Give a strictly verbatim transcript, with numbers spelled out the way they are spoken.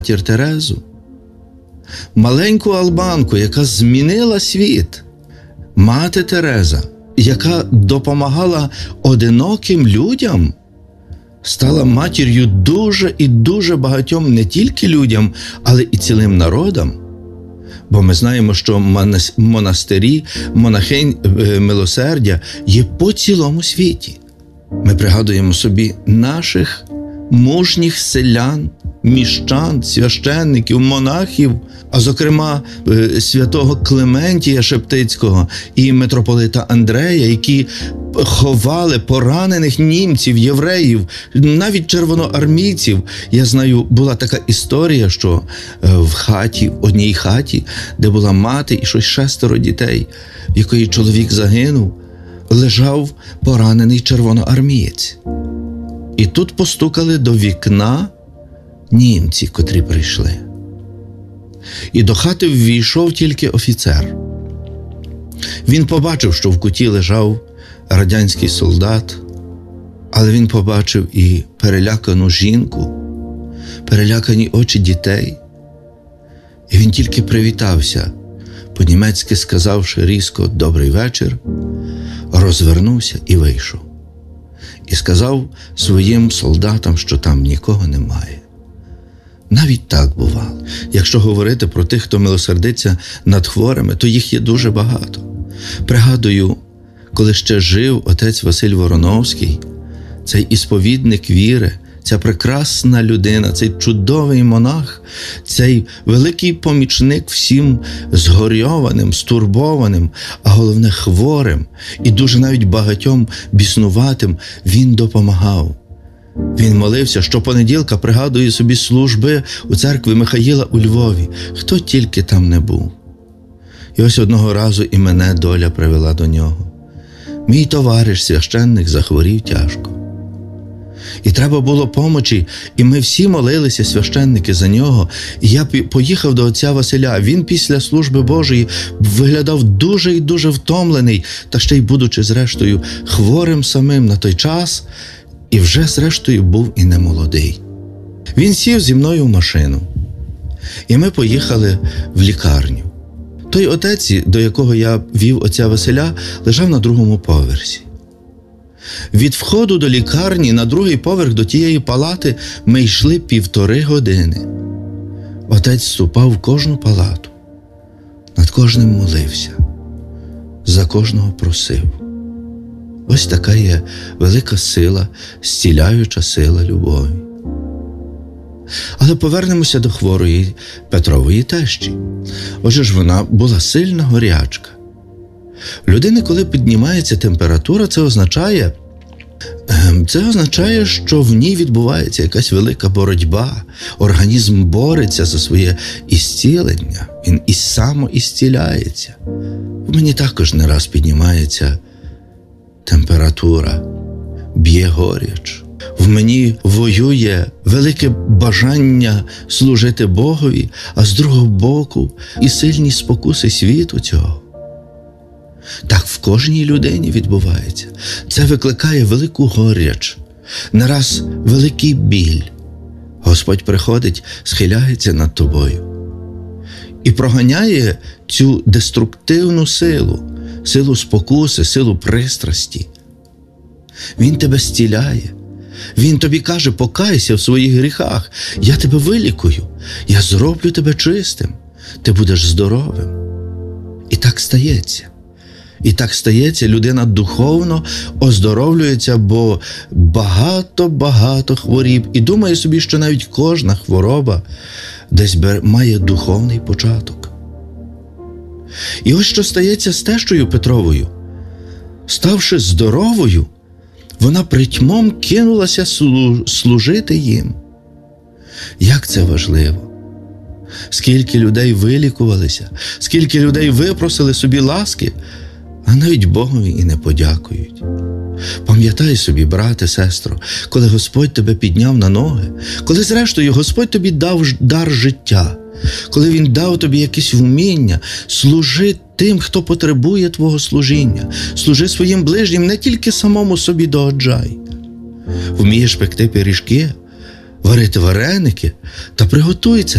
матір Терезу, маленьку албанку, яка змінила світ, мати Тереза, яка допомагала одиноким людям, стала матір'ю дуже і дуже багатьом не тільки людям, але і цілим народам. Бо ми знаємо, що монастирі, монахинь милосердя є по цілому світі. Ми пригадуємо собі наших мужніх селян, міщан, священників, монахів, а зокрема святого Клементія Шептицького і митрополита Андрея, які ховали поранених німців, євреїв, навіть червоноармійців. Я знаю, була така історія, що в хаті, в одній хаті, де була мати і щось шестеро дітей, в якої чоловік загинув, лежав поранений червоноармієць. І тут постукали до вікна німці, котрі прийшли. І до хати ввійшов тільки офіцер. Він побачив, що в куті лежав радянський солдат, але він побачив і перелякану жінку, перелякані очі дітей. І він тільки привітався, по-німецьки сказавши різко «добрий вечір», розвернувся і вийшов. І сказав своїм солдатам, що там нікого немає. Навіть так бувало. Якщо говорити про тих, хто милосердиться над хворими, то їх є дуже багато. Пригадую, коли ще жив отець Василь Вороновський, цей ісповідник віри, ця прекрасна людина, цей чудовий монах, цей великий помічник всім згорьованим, стурбованим, а головне хворим і дуже навіть багатьом біснуватим, він допомагав. Він молився щопонеділка, пригадує собі служби у церкві Михаїла у Львові, хто тільки там не був. І ось одного разу і мене доля привела до нього. Мій товариш священник захворів тяжко. І треба було помочі, і ми всі молилися, священники, за нього. І я поїхав до отця Василя. Він після служби Божої виглядав дуже і дуже втомлений, та ще й будучи зрештою хворим самим на той час, і вже зрештою був і немолодий. Він сів зі мною в машину, і ми поїхали в лікарню. Той отець, до якого я вів отця Василя, лежав на другому поверсі. Від входу до лікарні на другий поверх до тієї палати ми йшли півтори години. Отець ступав в кожну палату, над кожним молився, за кожного просив. Ось така є велика сила, зціляюча сила любові. Але повернемося до хворої Петрової тещі. Отже ж, вона була сильна горячка. У людини, коли піднімається температура, це означає, це означає, що в ній відбувається якась велика боротьба. Організм бореться за своє ісцілення. Він і самоісціляється. В мені також не раз піднімається температура, б'є горяч. В мені воює велике бажання служити Богові, а з другого боку і сильні спокуси світу цього. Так в кожній людині відбувається. Це викликає велику горяч, не раз великий біль. Господь приходить, схиляється над тобою і проганяє цю деструктивну силу, силу спокуси, силу пристрасті. Він тебе зціляє. Він тобі каже, покайся в своїх гріхах, я тебе вилікую, я зроблю тебе чистим, ти будеш здоровим. І так стається. І так стається, людина духовно оздоровлюється, бо багато-багато хворіб. І думає собі, що навіть кожна хвороба десь має духовний початок. І ось що стається з тещою Петровою. Ставши здоровою, вона притьмом кинулася служити їм. Як це важливо! Скільки людей вилікувалися, скільки людей випросили собі ласки, а навіть Богові і не подякують. Пам'ятай собі, брате, сестро, коли Господь тебе підняв на ноги, коли зрештою Господь тобі дав дар життя, коли Він дав тобі якесь вміння, служи тим, хто потребує твого служіння, служи своїм ближнім, не тільки самому собі догоджай. Вмієш пекти пиріжки? варити вареники та приготуй це